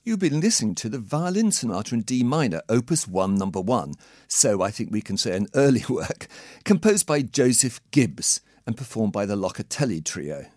You've been listening to the Violin Sonata in D minor, Opus 1, number 1, so I think we can say an early work, composed by Joseph Gibbs and performed by the Locatelli Trio.